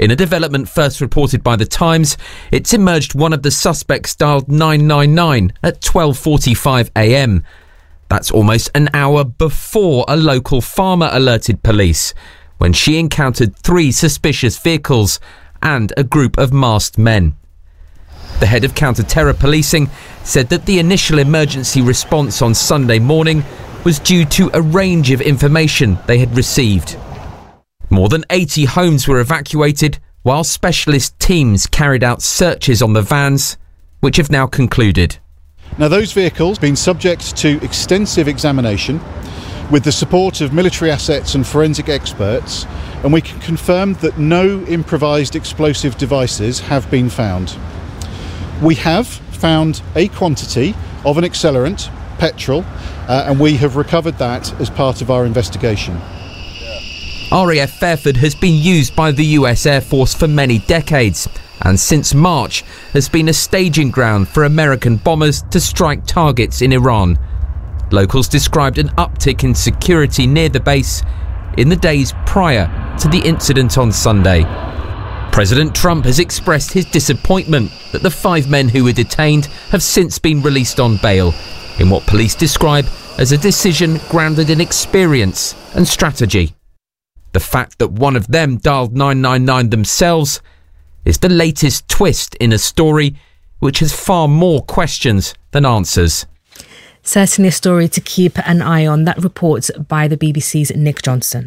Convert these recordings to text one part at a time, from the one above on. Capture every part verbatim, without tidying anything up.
In a development first reported by The Times, it's emerged one of the suspects dialed nine nine nine at twelve forty-five a m. That's almost an hour before a local farmer alerted police, when she encountered three suspicious vehicles and a group of masked men. The head of counter-terror policing said that the initial emergency response on Sunday morning was due to a range of information they had received. More than eighty homes were evacuated, while specialist teams carried out searches on the vans, which have now concluded. Now, those vehicles have been subject to extensive examination with the support of military assets and forensic experts, and we can confirm that no improvised explosive devices have been found. We have found a quantity of an accelerant, petrol, uh, and we have recovered that as part of our investigation. R A F Fairford has been used by the U S Air Force for many decades, and since March has been a staging ground for American bombers to strike targets in Iran. Locals described an uptick in security near the base in the days prior to the incident on Sunday. President Trump has expressed his disappointment that the five men who were detained have since been released on bail, in what police describe as a decision grounded in experience and strategy. The fact that one of them dialed nine nine nine themselves is the latest twist in a story which has far more questions than answers. Certainly a story to keep an eye on. That report by the B B C's Nick Johnson.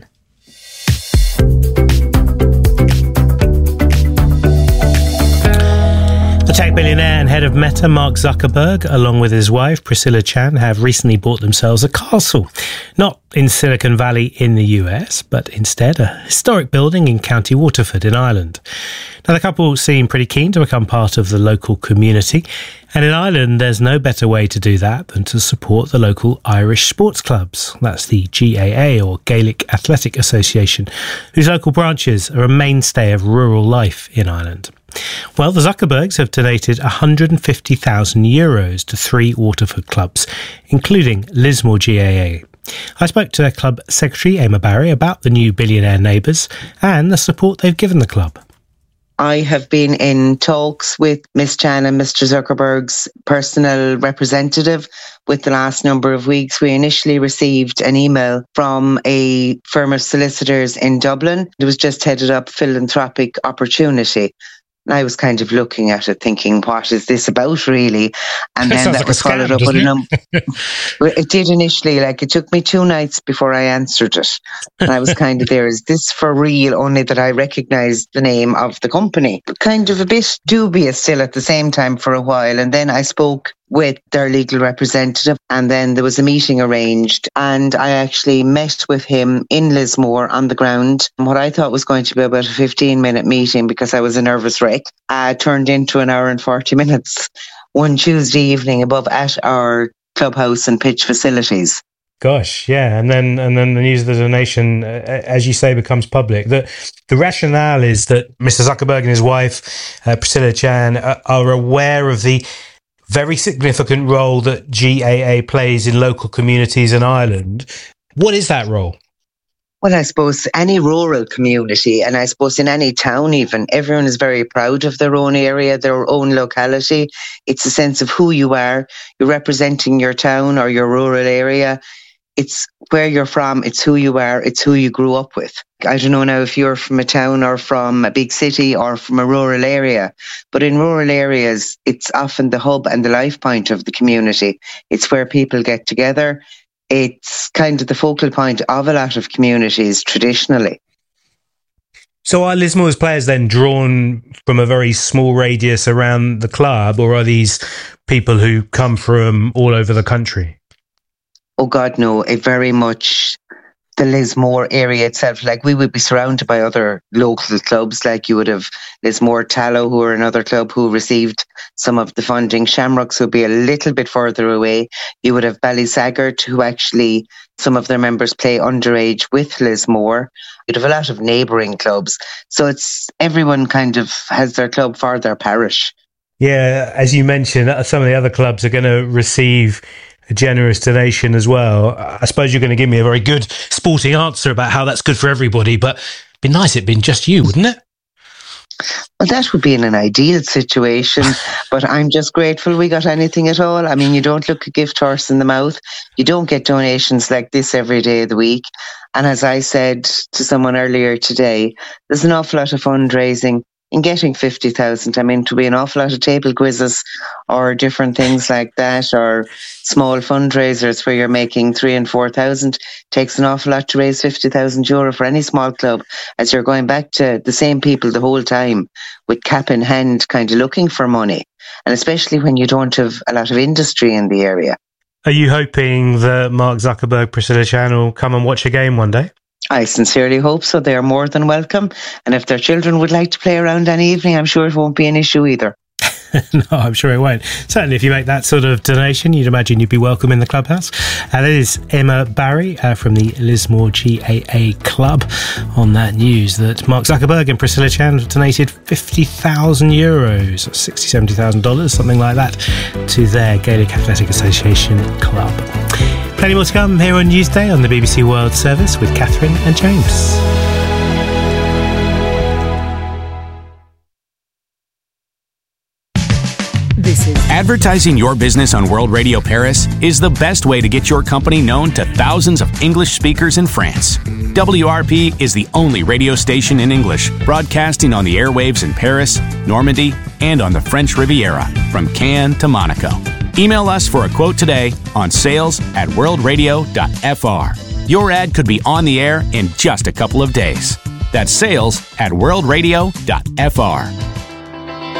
The tech billionaire and head of Meta, Mark Zuckerberg, along with his wife, Priscilla Chan, have recently bought themselves a castle. Not in Silicon Valley in the U S, but instead a historic building in County Waterford in Ireland. Now, the couple seem pretty keen to become part of the local community. And in Ireland, there's no better way to do that than to support the local Irish sports clubs. That's the G A A, or Gaelic Athletic Association, whose local branches are a mainstay of rural life in Ireland. Well, the Zuckerbergs have donated one hundred fifty thousand euros to three Waterford clubs, including Lismore G A A. I spoke to their club secretary, Emma Barry, about the new billionaire neighbours and the support they've given the club. I have been in talks with Miss Chan and Mister Zuckerberg's personal representative with the last number of weeks. We initially received an email from a firm of solicitors in Dublin. It was just headed up Philanthropic Opportunity. And I was kind of looking at it thinking, what is this about really? And then that, that was followed up with a number. It did initially, like it took me two nights before I answered it. And I was kind of there, is this for real? Only that I recognised the name of the company. But kind of a bit dubious still at the same time for a while. And then I spoke with their legal representative, and then there was a meeting arranged, and I actually met with him in Lismore on the ground. What I thought was going to be about a fifteen minute meeting, because I was a nervous wreck, uh, turned into an hour and forty minutes one Tuesday evening above at our clubhouse and pitch facilities. Gosh, yeah, and then and then the news of the donation, uh, as you say, becomes public. The the rationale is that Mister Zuckerberg and his wife, uh, Priscilla Chan, uh, are aware of the very significant role that G A A plays in local communities in Ireland. What is that role? Well, I suppose any rural community, and I suppose in any town even, everyone is very proud of their own area, their own locality. It's a sense of who you are. You're representing your town or your rural area. It's where you're from, it's who you are, it's who you grew up with. I don't know now if you're from a town or from a big city or from a rural area, but in rural areas, it's often the hub and the life point of the community. It's where people get together. It's kind of the focal point of a lot of communities traditionally. So are Lismore's players then drawn from a very small radius around the club, or are these people who come from all over the country? Oh God, no, it very much the Lismore area itself. Like, we would be surrounded by other local clubs, like you would have Lismore Tallow, who are another club who received some of the funding. Shamrocks would be a little bit further away. You would have Ballysaggart, who actually, some of their members play underage with Lismore. You'd have a lot of neighbouring clubs. So it's, everyone kind of has their club for their parish. Yeah, as you mentioned, some of the other clubs are going to receive a generous donation as well. I suppose you're going to give me a very good sporting answer about how that's good for everybody, but it'd be nice it'd been just you, wouldn't it? Well, that would be in an ideal situation, but I'm just grateful we got anything at all. I mean, you don't look a gift horse in the mouth. You don't get donations like this every day of the week. And as I said to someone earlier today, there's an awful lot of fundraising in getting fifty thousand. I mean, to be an awful lot of table quizzes or different things like that, or small fundraisers where you're making three and four thousand, takes an awful lot to raise fifty thousand euro for any small club, as you're going back to the same people the whole time with cap in hand, kind of looking for money. And especially when you don't have a lot of industry in the area. Are you hoping that Mark Zuckerberg, Priscilla Chan will come and watch a game one day? I sincerely hope so. They are more than welcome. And if their children would like to play around any evening, I'm sure it won't be an issue either. No, I'm sure it won't. Certainly, if you make that sort of donation, you'd imagine you'd be welcome in the clubhouse. And that is Emma Barry uh, from the Lismore G A A Club on that news that Mark Zuckerberg and Priscilla Chan have donated fifty thousand euros, sixty thousand, seventy thousand dollars, something like that, to their Gaelic Athletic Association club. Plenty more to come here on Newsday on the B B C World Service with Catherine and James. This is Advertising your business on World Radio Paris is the best way to get your company known to thousands of English speakers in France. W R P is the only radio station in English broadcasting on the airwaves in Paris, Normandy, and on the French Riviera, from Cannes to Monaco. Email us for a quote today on sales at worldradio.fr. Your ad could be on the air in just a couple of days. That's sales at worldradio.fr.